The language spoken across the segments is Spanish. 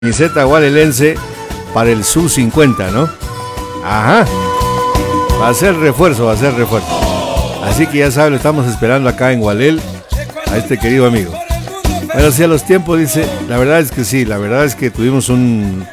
camiseta gualelense para el Sub-50, ¿no? Ajá. Va a ser refuerzo, va a ser refuerzo. Así que ya saben, lo estamos esperando acá en Gualel a este querido amigo. Bueno, sí, a los tiempos, dice, la verdad es que sí, la verdad es que tuvimos un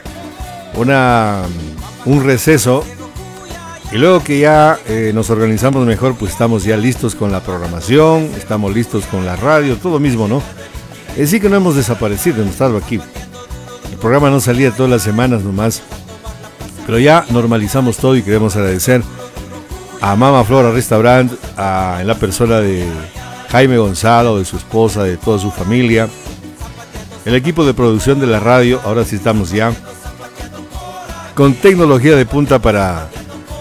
receso y luego que ya nos organizamos mejor, pues estamos ya listos con la programación, estamos listos con la radio, todo mismo, ¿no? Es decir que no hemos desaparecido, hemos estado aquí. El programa no salía todas las semanas nomás, pero ya normalizamos todo y queremos agradecer a Mama Flora Restaurant, en la persona de Jaime Gonzalo, de su esposa, de toda su familia, el equipo de producción de la radio. Ahora sí estamos ya con tecnología de punta para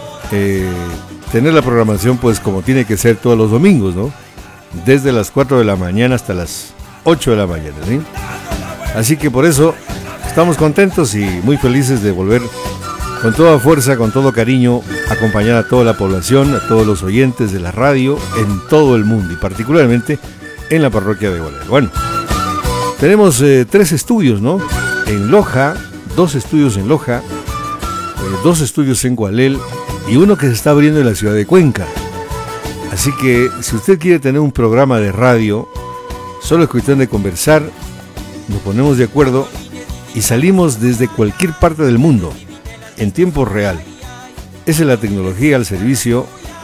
tener la programación pues como tiene que ser todos los domingos, ¿no? Desde las 4 de la mañana hasta las 8 de la mañana, ¿sí? Así que por eso estamos contentos y muy felices de volver con toda fuerza, con todo cariño, acompañar a toda la población, a todos los oyentes de la radio en todo el mundo y particularmente en la parroquia de Gualel. Bueno, tenemos 3 estudios, ¿no? En Loja, 2 estudios en Loja, 2 estudios en Gualel y uno que se está abriendo en la ciudad de Cuenca. Así que si usted quiere tener un programa de radio, solo es cuestión de conversar, nos ponemos de acuerdo y salimos desde cualquier parte del mundo en tiempo real. Esa es la tecnología al servicio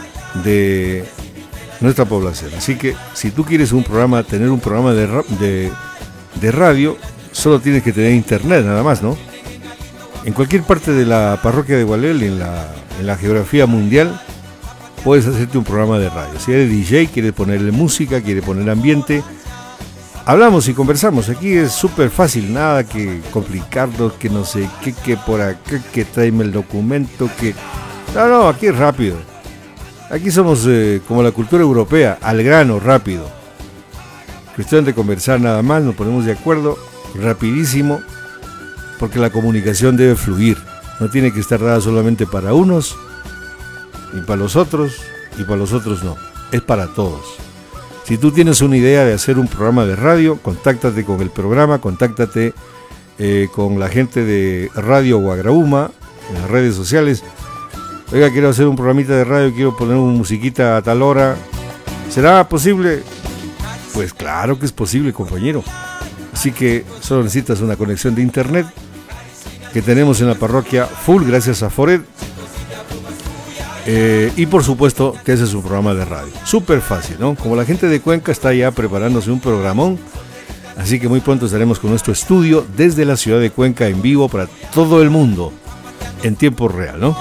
de nuestra población. Así que si tú quieres tener un programa de radio, solo tienes que tener internet nada más, ¿no? En cualquier parte de la parroquia de Gualel, en la geografía mundial, puedes hacerte un programa de radio. Si eres DJ, quieres ponerle música, quieres poner ambiente, hablamos y conversamos. Aquí es súper fácil, nada que complicarnos, que no sé qué, que por acá, que tráeme el documento, que... No, aquí es rápido. Aquí somos como la cultura europea, al grano, rápido. Cuestión de conversar nada más, nos ponemos de acuerdo, rapidísimo, porque la comunicación debe fluir. No tiene que estar dada solamente para unos, y para los otros no. Es para todos. Si tú tienes una idea de hacer un programa de radio, contáctate con el programa, contáctate con la gente de Radio Guagrauma, en las redes sociales. Oiga, quiero hacer un programita de radio, quiero poner una musiquita a tal hora. ¿Será posible? Pues claro que es posible, compañero. Así que solo necesitas una conexión de internet que tenemos en la parroquia full gracias a Fored. Y por supuesto que ese es un programa de radio. Súper fácil, ¿no? Como la gente de Cuenca está ya preparándose un programón, así que muy pronto estaremos con nuestro estudio desde la ciudad de Cuenca en vivo para todo el mundo, en tiempo real, ¿no?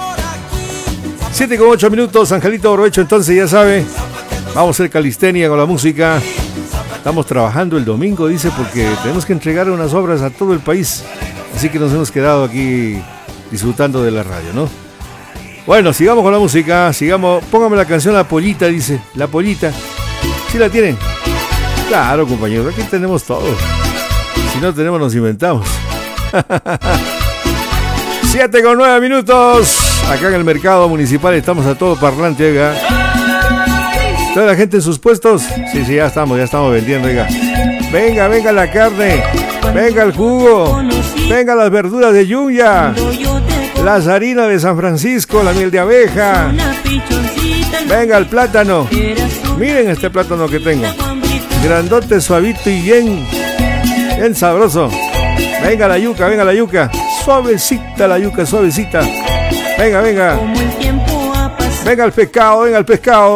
7:08, Angelito aprovecho entonces, ya sabe, vamos a hacer calistenia con la música. Estamos trabajando el domingo, dice, porque tenemos que entregar unas obras a todo el país, así que nos hemos quedado aquí disfrutando de la radio, ¿no? Bueno, sigamos con la música, póngame la canción La Pollita, dice, La Pollita. ¿Sí la tienen? Claro, compañeros, aquí tenemos todo. Si no tenemos, nos inventamos. 7:09, acá en el mercado municipal estamos a todo parlante, oiga. ¿Toda la gente en sus puestos? Sí, ya estamos vendiendo, oiga. Venga la carne, venga el jugo, venga las verduras de Yuya, las harinas de San Francisco, la miel de abeja. Venga el plátano. Miren este plátano que tengo. Grandote, suavito y bien sabroso. Venga la yuca. Suavecita la yuca, suavecita. Venga. Venga el pescado.